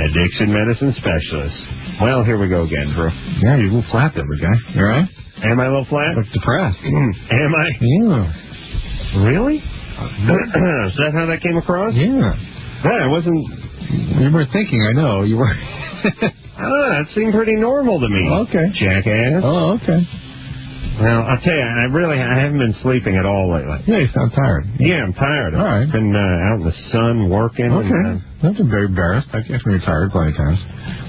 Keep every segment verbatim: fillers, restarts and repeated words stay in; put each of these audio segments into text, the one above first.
addiction medicine specialist. Well, here we go again, Drew. Yeah, you're a little flat there, big guy. You all right? Am I a little flat? Looks depressed. Am I? Yeah. Really? Is that how that came across? Yeah. Yeah, I wasn't... You were thinking, I know. You were... ah, that seemed pretty normal to me. Okay. Jackass. Oh, okay. Well, I'll tell you, I really I haven't been sleeping at all lately. Yeah, you sound tired. Yeah, I'm tired. All right. I've been uh, out in the sun working. Okay. And, uh, That's very embarrassed. I guess when you're tired plenty of times.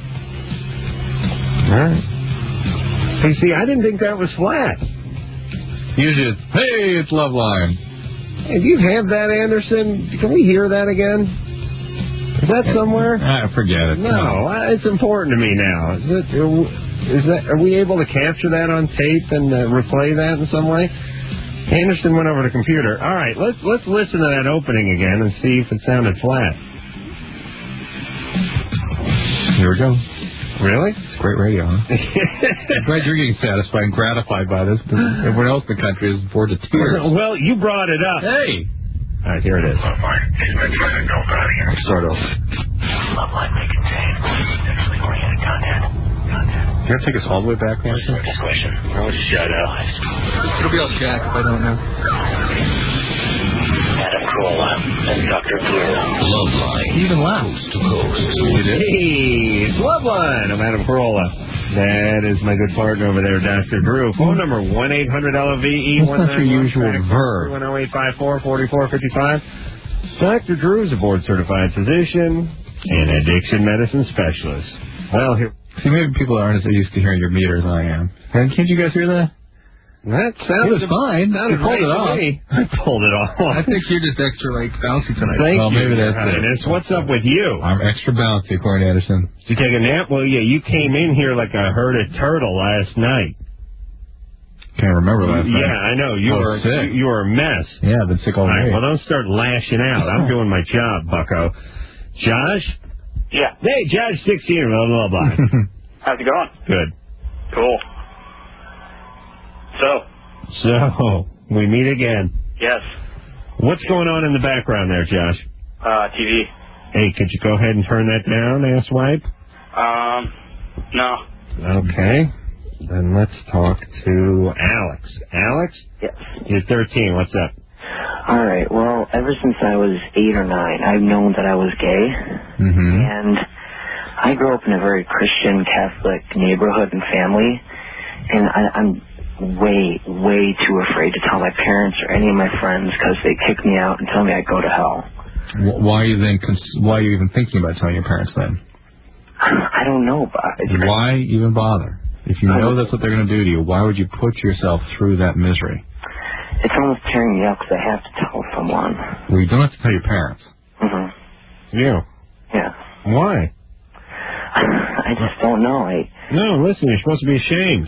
All right. Hey, see, I didn't think that was flat. Usually it's, hey, it's Loveline. Hey, do you have that, Anderson? Can we hear that again? Is that somewhere? Ah, forget it. No, no. It's important to me now. Is it? Is that? Are we able to capture that on tape and uh, replay that in some way? Anderson went over to the computer. All right, let's let's listen to that opening again and see if it sounded flat. Here we go. Really? It's great radio, huh? I'm glad you're getting satisfied and gratified by this, because everyone else in the country is bored to tears. Well, you brought it up. Hey! All right, here it is. Start over. Loveline may contain sexually oriented content. Content. You gotta take us all the way back, Anderson? Discretion. Oh, shut up. It'll be all Jack if I don't know. Adam Carolla and Doctor Drew. Loveline. You even laughed. Coast to coast. You did? Hey, it's Loveline. I'm Adam Carolla. That is my good partner over there, Doctor Drew. Phone number one eight hundred L O V E. That's not your usual verb. one oh eight five four, four four five five. Doctor Drew is a board-certified physician and addiction medicine specialist. Well, here... See, maybe people aren't as used to hearing your meters as I am. And can't you guys hear that? That sounded it was fine. Sounded You pulled right it off. to me. I pulled it off. I think you're just extra, like, bouncy tonight. Thank well, you, maybe that's Highness. it. What's up with you? I'm extra bouncy, according to Anderson. Did you take a nap? Well, yeah, you came in here like a herded turtle last night. Can't remember last night. Yeah, I know. You I were was sick. you, you were a mess. Yeah, I've been sick all All right, day. well, don't start lashing out. I'm doing my job, bucko. Josh? Yeah. Hey, Josh sixteen, blah, blah, blah. How's it going? Good. Cool. So? So, we meet again. Yes. What's going on in the background there, Josh? Uh, T V. Hey, could you go ahead and turn that down, asswipe? Um, no. Okay. Then let's talk to Alex. Alex? Yes. You're thirteen. What's up? All right. Well, ever since I was eight or nine, I've known that I was gay. Mm-hmm. And I grew up in a very Christian, Catholic neighborhood and family. And I, I'm way, way too afraid to tell my parents or any of my friends because they kick me out and tell me I go to hell. Why are you then? Cons- why are you even thinking about telling your parents then? I don't know, but it's Why even bother? If you know that's what they're going to do to you, why would you put yourself through that misery? It's almost tearing me up because I have to tell someone. Well, you don't have to tell your parents. Mm-hmm. You? Yeah. Why? I just don't know. I. No, listen, you're supposed to be ashamed.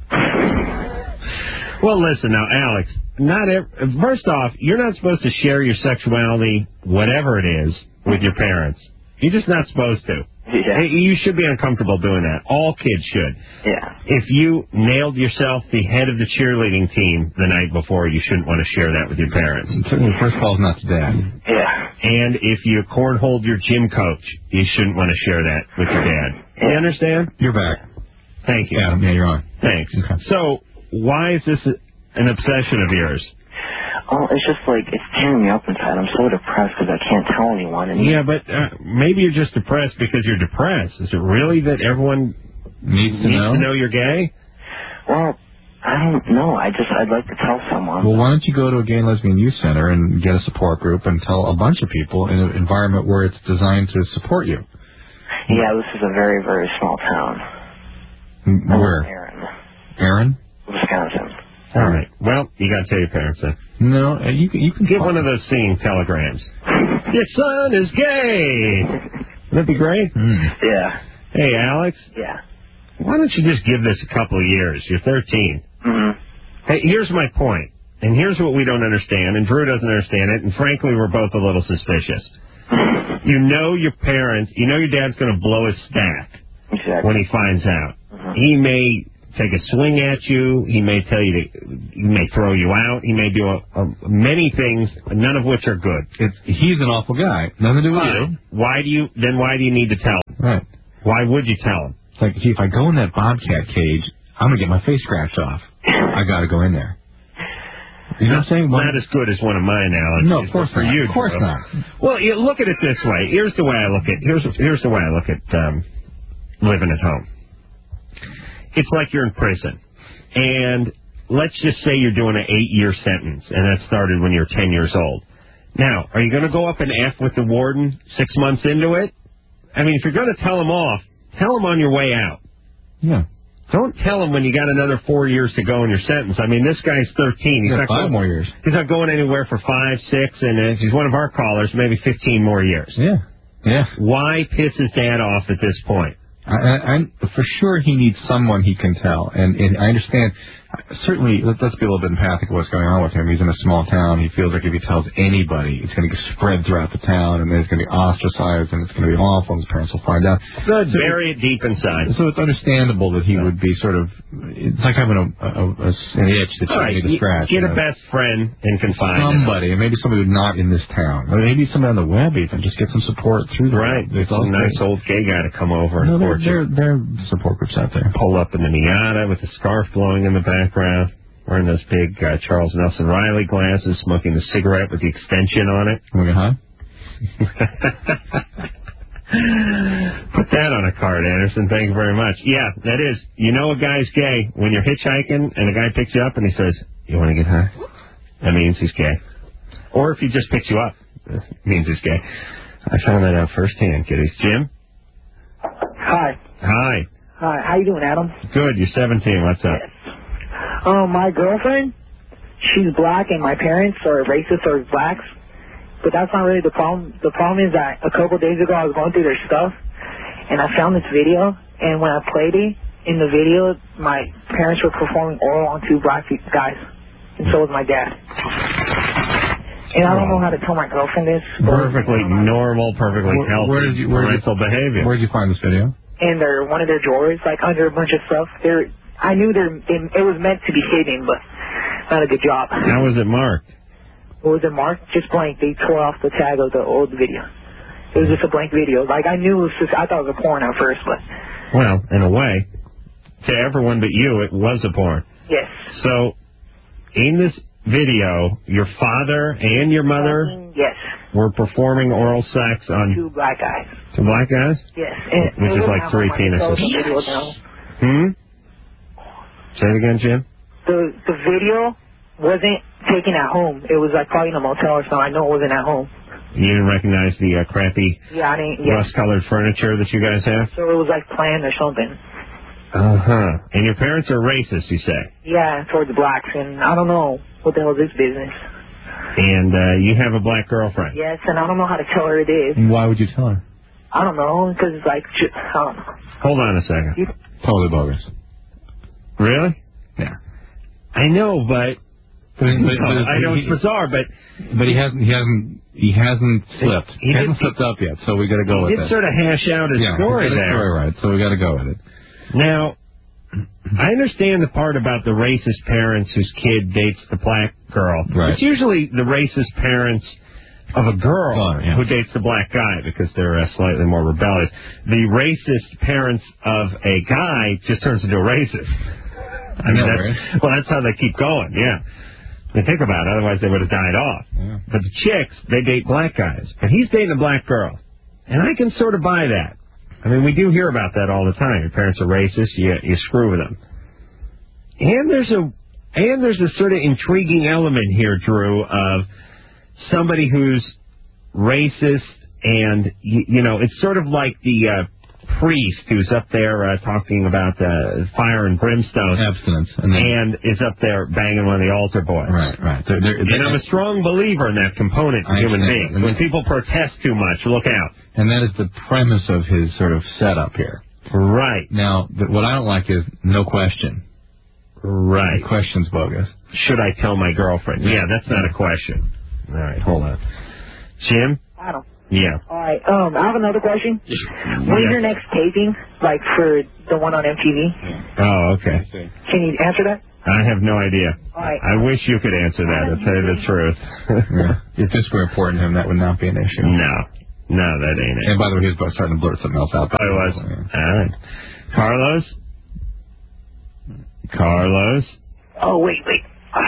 Well, listen now, Alex. Not ev- First off, you're not supposed to share your sexuality, whatever it is, with your parents. You're just not supposed to. Yeah. Hey, you should be uncomfortable doing that. All kids should. Yeah. If you nailed yourself the head of the cheerleading team the night before, you shouldn't want to share that with your parents. Certainly, first call is not to dad. Yeah. And if you cornholed your gym coach, you shouldn't want to share that with your dad. You understand? You're back. Thank you. Yeah, yeah, you're on. Thanks. Okay. So, why is this an obsession of yours? Oh, it's just like, it's tearing me up inside. I'm so depressed because I can't tell anyone. And Yeah, but uh, maybe you're just depressed because you're depressed. Is it really that everyone Needs to needs know? to know you're gay? Well, I don't know. I just, I'd like to tell someone. Well, why don't you go to a gay and lesbian youth center and get a support group and tell a bunch of people in an environment where it's designed to support you? Yeah, this is a very, very small town. M- Where? Aaron, Aaron? Wisconsin. All right. Well, you got to tell your parents then. No, uh, you can, you can Get one of those singing telegrams. Your son is gay. Wouldn't that be great? Mm. Yeah. Hey, Alex, Yeah. why don't you just give this a couple of years? You're thirteen. Mm-hmm. Hey, here's my point, and here's what we don't understand, and Drew doesn't understand it, and frankly, we're both a little suspicious. You know your parents, you know your dad's going to blow his stack Exactly. when he finds out. Mhm. He may take a swing at you. He may tell you to, he may throw you out. He may do a, a, many things, none of which are good. It's, he's an awful guy. Nothing to do with you. Why do you, then why do you need to tell? Right. Why would you tell him? It's like, gee, if I go in that bobcat cage, I'm going to get my face scratched off. I got to go in there. You know what I'm saying? Not as good as one of my analogies. No, of course for not. you, Of course Drew. not. Well, you look at it this way. Here's the way I look at here's here's the way I look at um, living at home. It's like you're in prison, and let's just say you're doing an eight-year sentence, and that started when you were ten years old. Now, are you going to go up and F with the warden six months into it? I mean, if you're going to tell him off, tell him on your way out. Yeah. Don't tell him when you got another four years to go in your sentence. I mean, this guy's thirteen. He's Yeah, not five going, more years. He's not going anywhere for five, six, and if he's one of our callers, maybe fifteen more years. Yeah. Yeah. Why piss his dad off at this point? I, I, I, for sure he needs someone he can tell. And, and I understand, certainly, let, let's be a little bit empathic of what's going on with him. He's in a small town. He feels like if he tells anybody, it's going to get spread throughout the town, and then he's going to be ostracized, and it's going to be awful, and his parents will find out. Good. So, bury it deep inside. So it's understandable that he would be sort of, it's like having a, a, a an itch that you right, need to scratch. Get you a know? best friend and confide. Somebody, and maybe somebody who's not in this town. Or maybe somebody on the web even. Just get some support through the Right. web. There's a nice old gay guy to come over no, and there, court you. there, there are support groups out there. Pull up in the Miata with the scarf blowing in the background, wearing those big uh, Charles Nelson Riley glasses, smoking the cigarette with the extension on it. Can we get high? Put that on a card, Anderson. Thank you very much. Yeah, that is. You know a guy's gay when you're hitchhiking and a guy picks you up and he says, "You want to get high?" That means he's gay. Or if he just picks you up, it means he's gay. I found that out firsthand, kiddies. Jim? Hi. Hi. Hi. How you doing, Adam? Good. You're seventeen. What's up? Yes. Um, my girlfriend, she's black, and my parents are racist or blacks. But that's not really the problem. The problem is that a couple days ago I was going through their stuff, and I found this video, and when I played it, in the video, my parents were performing oral on two black guys, and so was my dad. And I don't know how to tell my girlfriend this. Perfectly normal, perfectly Where- healthy where did you- where did you- parental behavior. Where did you find this video? In their one of their drawers, like under a bunch of stuff. They're, I knew they're, it, it was meant to be hidden, but not a good job. How was it marked? What was it marked? Just blank. They tore off the tag of the old video. It was just a blank video. Like, I knew it was just, I thought it was a porn at first, but... Well, in a way, to everyone but you, it was a porn. Yes. So, in this video, your father and your mother Yes. were performing oral sex on Two black guys. two black guys? Yes. And Which it is wasn't like how three my penises. social video now. Hmm? Say it again, Jim? The, the video wasn't taken at home. It was like probably in a motel or something. I know it wasn't at home. You didn't recognize the uh, crappy Yeah, I didn't... Yeah. rust-colored furniture that you guys have? So it was like planned or something. Uh-huh. And your parents are racist, you say? Yeah, towards blacks, and I don't know what the hell is this business. And uh, you have a black girlfriend? Yes, and I don't know how to tell her it is. Why would you tell her? I don't know, because it's like, ju- I don't know. Hold on a second. You, Totally bogus. Really? Yeah. I know, but... But, but, but I know he, it's bizarre, but... But he hasn't. He hasn't. He hasn't slipped. He He, hasn't did- slipped up yet. So we got to go He with did it. sort of hash out his yeah, story he got his there. story right. So we got to go with it. Now, I understand the part about the racist parents whose kid dates the black girl. Right. It's usually the racist parents of a girl Oh, yeah. who dates the black guy because they're uh, slightly more rebellious. The racist parents of a guy just turns into a racist. I mean, know, that's, right? well, that's how they keep going, yeah. I mean, think about it, otherwise they would have died off. Yeah. But the chicks, they date black guys. But he's dating a black girl. And I can sort of buy that. I mean, we do hear about that all the time. Your parents are racist, you, you screw with them. And there's a and there's a sort of intriguing element here, Drew, of somebody who's racist and, you, you know, it's sort of like the uh, priest who's up there uh, talking about uh, fire and brimstone. Abstinence. And, then, And is up there banging one of the altar boys. right. Right. They're, they're, And I'm a strong believer in that component to I human understand. beings. When people protest too much, look out. and that is the premise of his sort of setup here. Right. Now, th- what I don't like is no question. Right. The question's bogus. Should I tell my girlfriend? Yeah, that's not a question. All right, hold on. Jim? Adam. Yeah. All right. Um, I have another question. When is your next taping, like for the one on M T V? Oh, okay. Can you answer that? I have no idea. All right. I wish you could answer that, to tell you the truth. Yeah. If this were important to him, that would not be an issue. No. No, that ain't it. And by the way, he was starting to blurt something else out. Oh, he was? All right. Carlos? Carlos? Oh, wait, wait.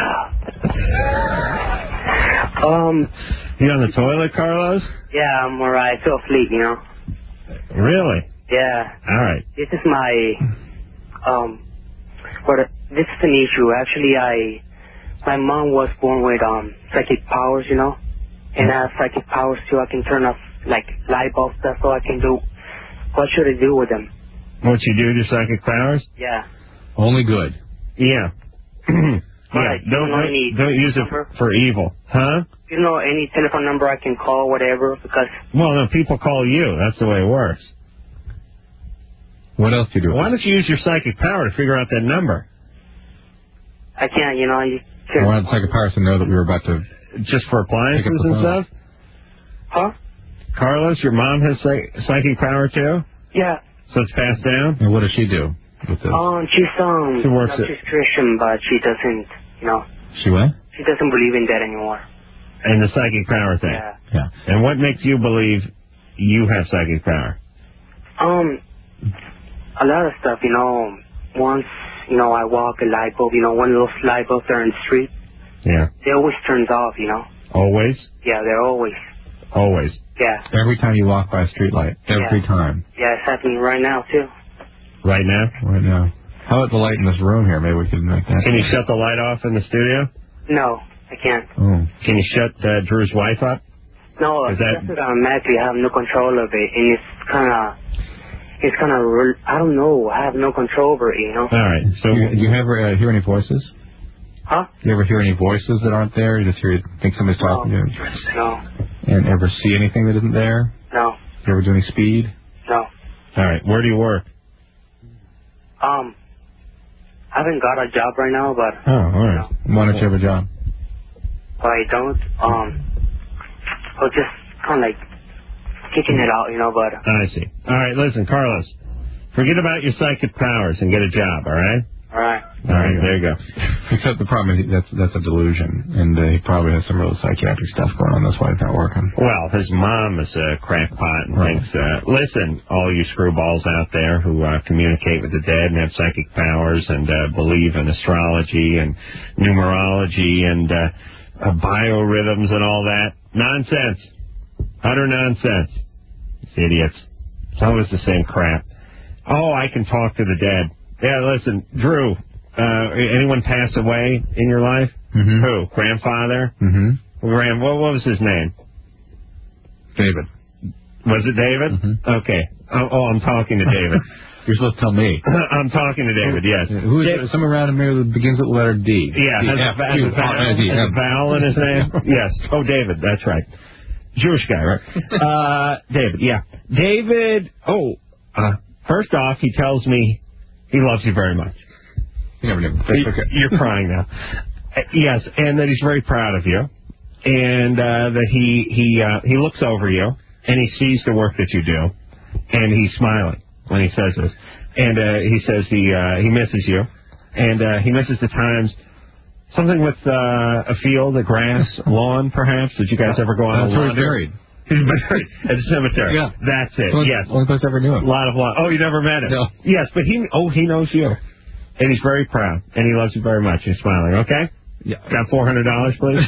um... You on the toilet, Carlos? Yeah, I'm alright. I feel asleep, you know. Really? Yeah. All right. This is my... Um... But this is an issue. Actually, I... My mom was born with, um, psychic powers, you know. And I have psychic powers, too. I can turn off, like, light bulb stuff, so I can do... What should I do with them? What you do with your psychic powers? Yeah. Only good. Yeah. Yeah, Right. don't, You know don't, any don't use it for, for evil. Huh? You know any telephone number I can call, whatever, because... Well, no, people call you. That's the way it works. What else do you do? Why don't you use your psychic power to figure out that number? I can't, you know, you I can... wanted the psychic powers to know that we were about to... Just for appliances Pick up the and phone. stuff? Huh? Carlos, your mom has psych- psychic power too? Yeah. So it's passed down? And what does she do with this? Um, she's, um... She works no, at- she's Christian, but she doesn't, you know... She what? She doesn't believe in that anymore. And the psychic power thing? Yeah. Yeah. And what makes you believe you have psychic power? Um, a lot of stuff, you know. Once, you know, I walk a light bulb, you know, one of those light bulbs there in the street, Yeah. they always turns off, you know. Always? Yeah, they're always. Always. Yeah. Every time you walk by a street light. Every Yeah. time. Yeah, it's happening right now, too. Right now? Right now. How about the light in this room here? Maybe we could make that. Can you shut the light off in the studio? No, I can't. Oh. Can you shut uh, Drew's wife up? No, Is that's that- what I'm actually have no control of it, and it's kind of, it's kind of, I don't know, I have no control over it, you know? All right. So Do you, do you ever uh, hear any voices? Huh? Do you ever hear any voices that aren't there? You just hear, think somebody's talking to you? No, And ever see anything that isn't there? no, You ever do any speed? no. all right. Where do you work? Um, I haven't got a job right now, but Oh, all right. Why don't you have a job? but I don't, um, I was just kind of like kicking it out, you know, but... I see. All right. Listen, Carlos. Forget about your psychic powers and get a job. All right. Alright. All right. There you go. Except the problem is that's that's a delusion, and uh, he probably has some real psychiatric stuff going on. That's why it's not working. Well, his mom is a crackpot and Right. thinks, uh, listen, all you screwballs out there who uh, communicate with the dead and have psychic powers and uh, believe in astrology and numerology and uh, uh, biorhythms and all that. Nonsense. Utter nonsense. It's idiots. It's always the same crap. Oh, I can talk to the dead. Yeah, listen, Drew, uh, anyone pass away in your life? Mm-hmm. Who? Grandfather? Mm-hmm. Grand, what, what was his name? David. Was it David? Mhm. Okay. Oh, oh, I'm talking to David. You're supposed to tell me. I'm talking to David, yes. Who is it? Someone around here that begins with the letter D. Yeah, D, has, F, a, has, Q, a vowel, R, S, E, has a M. vowel in his name? Yes. Oh, David, that's right. Jewish guy, right? Uh, David, yeah. David, oh, uh, first off, he tells me he loves you very much. You never knew. That's He- okay. You're crying now. Uh, yes, and that he's very proud of you, and uh, that he he uh, he looks over you and he sees the work that you do, and he's smiling when he says this, and uh, he says he uh, he misses you, and uh, he misses the times. Something with uh, a field, a grass, lawn, perhaps. Did you guys ever go on That's a where lawn? he's buried. He's buried at the cemetery. Yeah. That's it. Only, Yes. Only place I ever knew A him. lot of lawn. Oh, you never met him? No. Yes, but he. Oh, he knows you, and he's very proud, and he loves you very much. He's smiling. Okay. Yeah. Got four hundred dollars, please.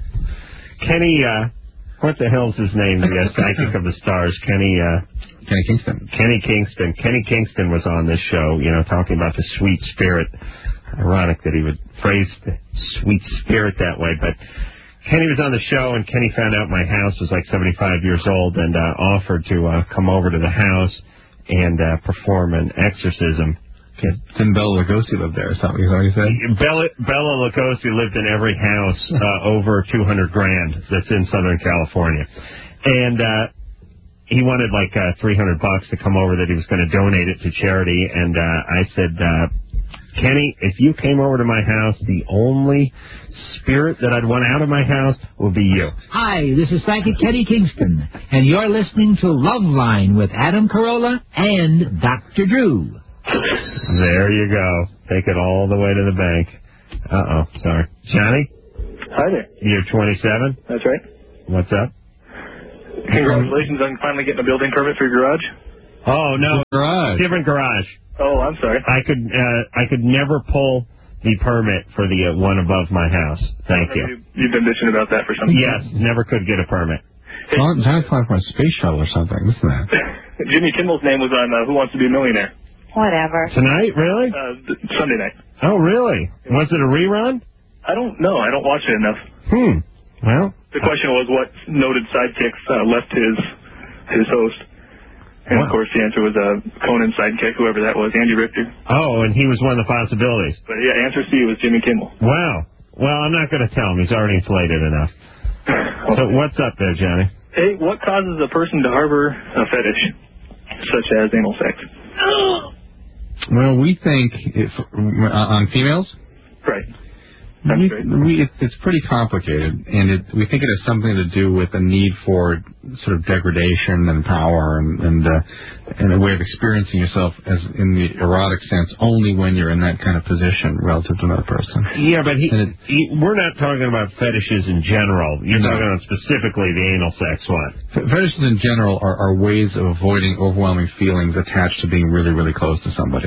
Kenny. Uh, what the hell's his name? The uh, psychic of the stars. Kenny. Uh, Kenny Kingston. Kenny Kingston. Kenny Kingston was on this show, you know, talking about the sweet spirit. Ironic that he would phrase the sweet spirit that way, but Kenny was on the show, and Kenny found out my house was like seventy-five years old and uh, offered to uh, come over to the house and uh, perform an exorcism. Didn't Bella Lugosi live there or something? Is that what you said? Bella, Bella Lugosi lived in every house uh, over two hundred grand that's in Southern California. And uh, he wanted like uh, three hundred bucks to come over that he was going to donate it to charity. And uh, I said, uh, Kenny, if you came over to my house, the only spirit that I'd want out of my house would be you. Hi, this is Psychic Kenny Kingston, and you're listening to Love Line with Adam Carolla and Doctor Drew. There you go. Take it all the way to the bank. Uh-oh, sorry. Johnny? Hi there. You're twenty-seven? That's right. What's up? Congratulations on finally getting a building permit for your garage. Oh, no. Garage. Different garage. Oh, I'm sorry. I could uh, I could never pull the permit for the uh, one above my house. Thank you. you. You've been bitching about that for some time. Yes, never could get a permit. Hey. Well, I'm trying to find my space shuttle or something. Listen to that. Jimmy Kimmel's name was on uh, Who Wants to Be a Millionaire. Whatever. Tonight, really? Uh, th- Sunday night. Oh, really? Was it a rerun? I don't know. I don't watch it enough. Hmm. Well. The question was what noted sidekicks uh, left his his host. And, what? Of course, the answer was uh, Conan's sidekick, whoever that was, Andy Richter. Oh, and he was one of the possibilities. But, yeah, answer C was Jimmy Kimmel. Wow. Well, I'm not going to tell him. He's already inflated enough. Okay. So what's up there, Johnny? Hey, what causes a person to harbor a fetish, such as anal sex? Well, we think if, uh, on females. Right. We, we, it, it's pretty complicated, and it, we think it has something to do with a need for sort of degradation and power, and and, uh, and a way of experiencing yourself as in the erotic sense only when you're in that kind of position relative to another person. Yeah, but he, it, he, we're not talking about fetishes in general. You're no. talking about specifically the anal sex one. Fetishes in general are, are ways of avoiding overwhelming feelings attached to being really, really close to somebody.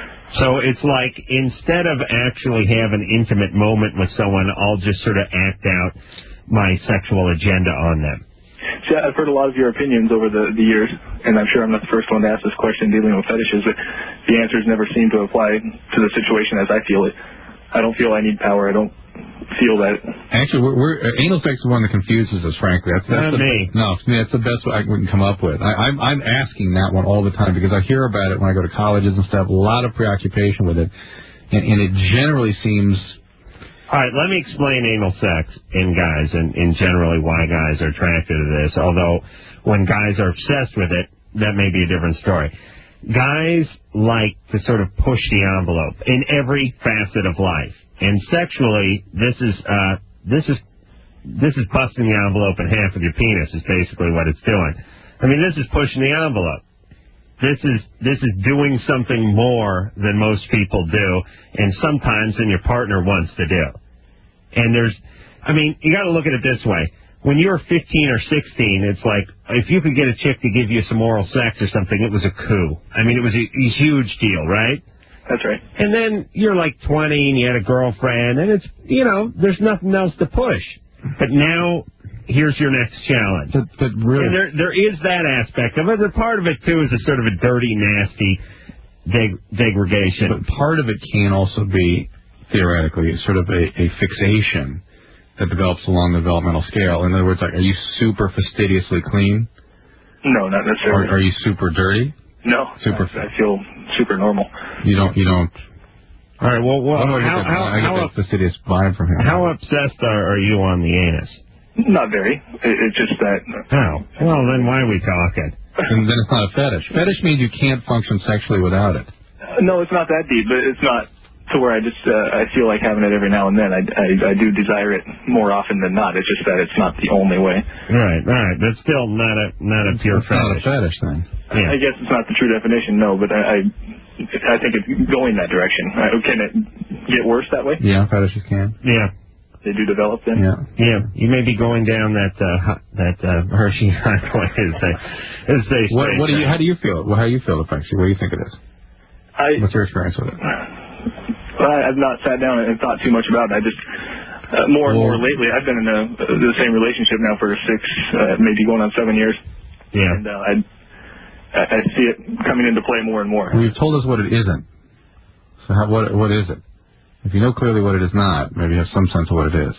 So it's like instead of actually have an intimate moment with someone, I'll just sort of act out my sexual agenda on them. See, I've heard a lot of your opinions over the, the years, and I'm sure I'm not the first one to ask this question dealing with fetishes, but the answers never seem to apply to the situation as I feel it. I don't feel I need power. I don't feel that. Actually, we're, we're uh, anal sex is the one that confuses us, frankly. That's, that's Not the, me. No, that's the best I can come up with. I, I'm, I'm asking that one all the time because I hear about it when I go to colleges and stuff. A lot of preoccupation with it, and, and it generally seems. All right, let me explain anal sex in guys and, and generally why guys are attracted to this. Although when guys are obsessed with it, that may be a different story. Guys like to sort of push the envelope in every facet of life. And sexually, this is uh, this is this is busting the envelope in half with your penis. Is basically what it's doing. I mean, this is pushing the envelope. This is this is doing something more than most people do, and sometimes than your partner wants to do. And there's, I mean, you got to look at it this way. When you were fifteen or sixteen, it's like if you could get a chick to give you some oral sex or something, it was a coup. I mean, it was a, a huge deal, right? That's right. And then you're like twenty and you had a girlfriend, and it's, you know, there's nothing else to push. But now, here's your next challenge. But, but really, and there there is that aspect of it. But part of it, too, is a sort of a dirty, nasty deg- degradation. But part of it can also be, theoretically, sort of a, a fixation that develops along the developmental scale. In other words, like, are you super fastidiously clean? No, not necessarily. Or are you super dirty? No, super. I, I feel super normal. You don't. You don't. All right. Well, well oh, how, I get that, how, I get how, that fastidious vibe from him. How obsessed are, are you on the anus? Not very. It, it's just that. Oh. Well, then why are we talking? And then it's not a fetish. Fetish means you can't function sexually without it. Uh, no, it's not that deep, but it's not to where I just uh, I feel like having it every now and then. I, I, I do desire it more often than not. It's just that it's not the only way. Right, right. That's still not a not a pure it's fetish. Not a fetish thing. Yeah. I guess it's not the true definition, no, but I I, I think it's going that direction. Uh, can it get worse that way? Yeah, fetishes can. Yeah. They do develop then? Yeah. Yeah. You may be going down that uh, that uh, Hershey highway as they as they say. What, what do you? How do you feel? Well, how do you feel affects you? What do you think it is? I, What's your experience with it? Well, I've not sat down and thought too much about it. I just, uh, more and well, more lately, I've been in a, the same relationship now for six, uh, maybe going on seven years. Yeah. And uh, I, I see it coming into play more and more. Well, you've told us what it isn't. So how, what what is it? If you know clearly what it is not, maybe you have some sense of what it is.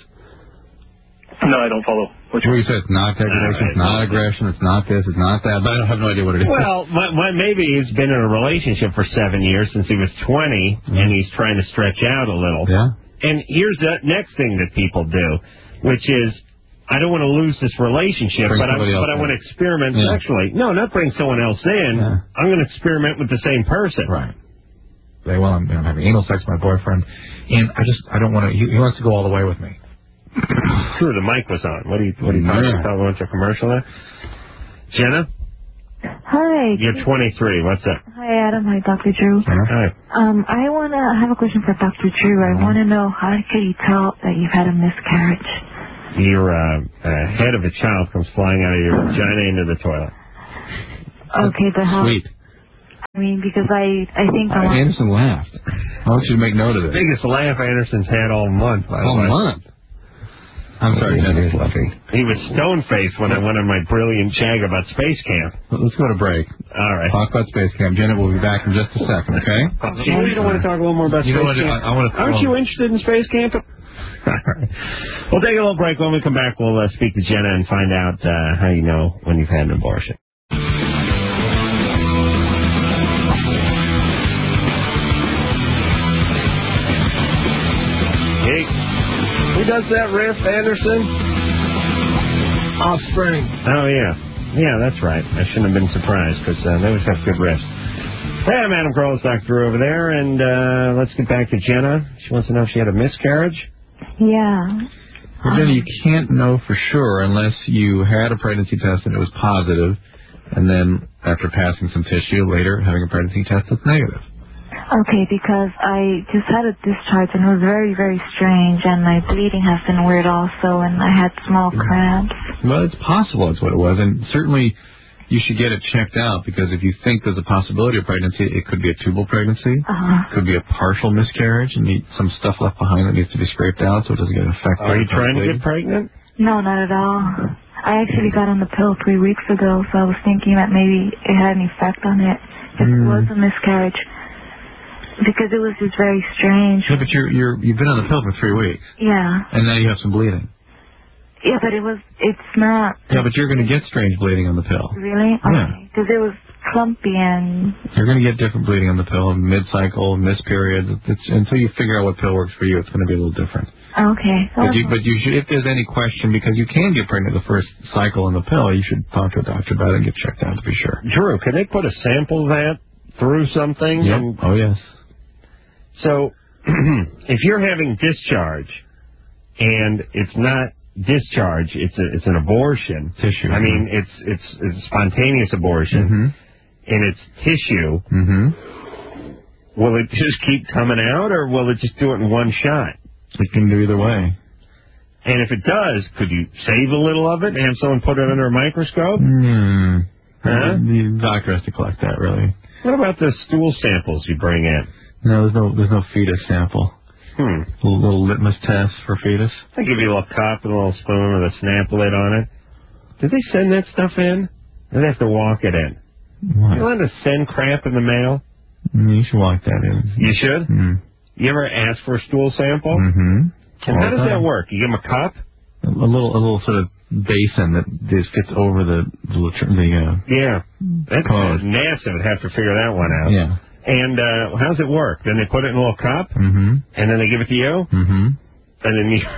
No, I don't follow. What you say it's not degradation, it's not aggression, it's not this, it's not that, but I have no idea what it is. Well, my, my, maybe he's been in a relationship for seven years since he was twenty, mm-hmm. and he's trying to stretch out a little. Yeah. And here's the next thing that people do, which is, I don't want to lose this relationship, bring but I, but I want to experiment yeah. sexually. No, not bring someone else in. Yeah. I'm going to experiment with the same person. Right. Say, well, I'm, I'm having anal sex with my boyfriend, and I just, I don't want to, he, he wants to go all the way with me. Sure, the mic was on. What are you, what are you talking about? Talking about your commercial there? Jenna? Hi. You're twenty-three. What's up? Hi, Adam. Hi, Doctor Drew. Hi. Um, I want to have a question for Doctor Drew. I want to know how can you tell that you've had a miscarriage? your uh, uh, head of a child comes flying out of your vagina into the toilet. Okay, but how? Sweet. I mean, because I, I think I Uh, want... Anderson laughed. I want you to make note of it. Biggest laugh Anderson's had all month. By All the way. month? I'm sorry, Jenna. He was stone-faced when I went on my brilliant jag about Space Camp. Let's go to break. All right. Talk about Space Camp. Jenna will be back in just a second, okay? Okay. You don't want to talk a little more about you Space know what, Camp? I, I want to, Aren't you interested in Space Camp? All right. We'll take a little break. When we come back, we'll uh, speak to Jenna and find out uh, how you know when you've had an abortion. Hey, who does that riff, Anderson? Offspring. Oh, yeah. Yeah, that's right. I shouldn't have been surprised because uh, they always have good riffs. Hey, I'm Adam Carolla's doctor over there, and uh, let's get back to Jenna. She wants to know if she had a miscarriage. Yeah. Well, Jenna, you can't know for sure unless you had a pregnancy test and it was positive, and then after passing some tissue later having a pregnancy test that's negative. Okay, because I just had a discharge and it was very, very strange, and my bleeding has been weird also, and I had small cramps. Well, it's possible that's what it was, and certainly you should get it checked out, because if you think there's a possibility of pregnancy, it could be a tubal pregnancy, uh-huh. It could be a partial miscarriage, and need some stuff left behind that needs to be scraped out so it doesn't get infected. Are you trying to get pregnant? No, not at all. I actually got on the pill three weeks ago, so I was thinking that maybe it had an effect on it. It Mm. was a miscarriage. Because it was just very strange. Yeah, but you're, you're, you've been on the pill for three weeks. Yeah. And now you have some bleeding. Yeah, but it was, it's not... Yeah, but you're going to get strange bleeding on the pill. Really? Okay. Because it was clumpy and... You're going to get different bleeding on the pill, mid-cycle, missed periods. It's, until you figure out what pill works for you, it's going to be a little different. Okay. But you, but you should, if there's any question, because you can get pregnant the first cycle on the pill, you should talk to a doctor about it and get checked out to be sure. Drew, can they put a sample of that through something? Yep. And, oh, yes. So, if you're having discharge and it's not discharge, it's a, it's an abortion. Tissue. I mean, it's it's it's a spontaneous abortion, Mm-hmm. and it's tissue. Mm-hmm. Will it just keep coming out, or will it just do it in one shot? It can do either way. And if it does, could you save a little of it and have someone put it under a microscope? Hmm. Huh? The doctor has to collect that, really. What about the stool samples you bring in? No, there's no there's no fetus sample. Hmm. A little, little litmus test for fetus. They give you a little cup and a little spoon with a snap lid on it. Did they send that stuff in? Or do they have to walk it in? What? You allowed to send crap in the mail? Mm, you should walk that in. You should? Mm. You ever ask for a stool sample? Mm-hmm. And how does that work? You give them a cup? A little, a little sort of basin that just fits over the the, the uh, Yeah. That's code. NASA would have to figure that one out. Yeah. And uh, how's it work? Then they put it in a little cup, Mm-hmm. and then they give it to you, Mm-hmm. and then you...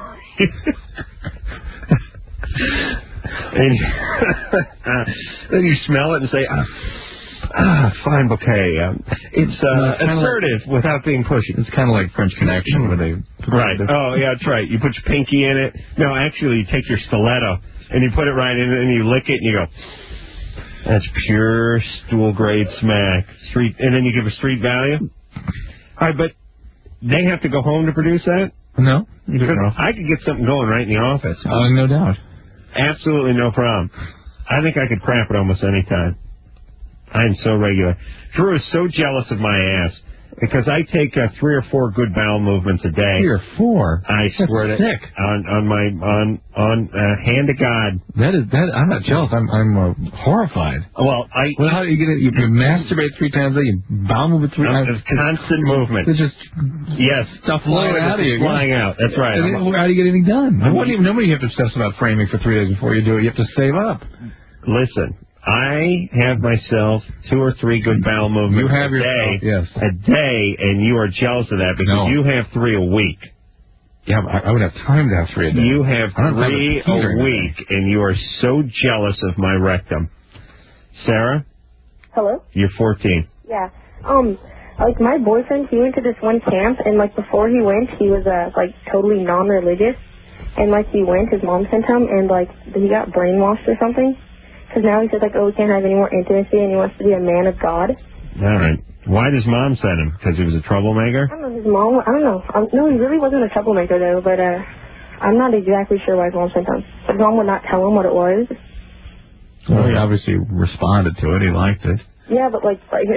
and uh, then you smell it and say, ah, ah fine bouquet. Um, it's uh, No, it's kinda assertive without being pushy. It's kind of like French Connection, where they Right. Oh, yeah, that's right. You put your pinky in it. No, actually, you take your stiletto and you put it right in it and you lick it and you go, that's pure stool grade smack. Street, and then you give a street value. All right, but they have to go home to produce that? No, you don't know. I could get something going right in the office. Uh, no doubt. Absolutely no problem. I think I could crap it almost any time. I am so regular. Drew is so jealous of my ass because I take uh, three or four good bowel movements a day. Three or four. I That's swear to sick. on on my on on uh, hand to God. That is that. I'm not jealous. I'm I'm uh, horrified. Well, I Well, how do you get it? You, you masturbate three times a day. You bowel move it three times. There's constant movement. There's just Yes, stuff flying fluid out of is you. flying out. That's right. And I'm- then, how do you get anything done? I'm- What do you, nobody you have to obsess about framing for three days before you do it. You have to save up. Listen, I have myself two or three good bowel movements You have a day, yourself, yes. a day, and you are jealous of that because No. you have three a week. Yeah, but I, I would have time to have three a day. You have I don't have three a heater in a the week, and you are so jealous of my rectum. Sarah, Hello? you're fourteen. Yeah. Um, like my boyfriend, he went to this one camp, and like before he went, he was uh like totally non-religious, and like he went, his mom sent him, and like he got brainwashed or something, because now he says like, oh, we can't have any more intimacy, and he wants to be a man of God. All right. Why does mom send him? Because he was a troublemaker? I don't know, his mom, I don't know. Um, no, he really wasn't a troublemaker though, but uh, I'm not exactly sure why his mom sent him. His mom would not tell him what it was. Well, he obviously responded to it. He liked it. Yeah, but like, like